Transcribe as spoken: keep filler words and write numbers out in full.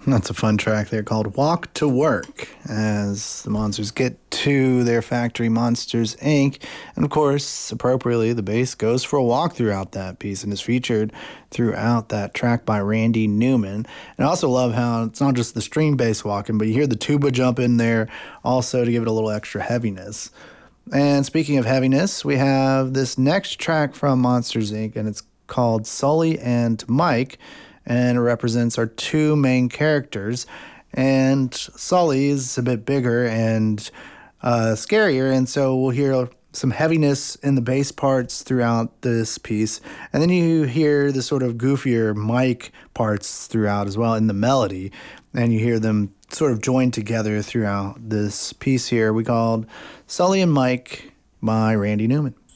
That's a fun track there called Walk to Work as the monsters get to their factory, Monsters, Incorporated. And of course, appropriately, the bass goes for a walk throughout that piece and is featured throughout that track by Randy Newman. And I also love how it's not just the string bass walking, but you hear the tuba jump in there also to give it a little extra heaviness. And speaking of heaviness, we have this next track from Monsters, Incorporated, and it's called Sully and Mike. And it represents our two main characters. And Sully is a bit bigger and uh, scarier, and so we'll hear some heaviness in the bass parts throughout this piece. And then you hear the sort of goofier Mike parts throughout as well in the melody. And you hear them sort of joined together throughout this piece here we called Sully and Mike by Randy Newman.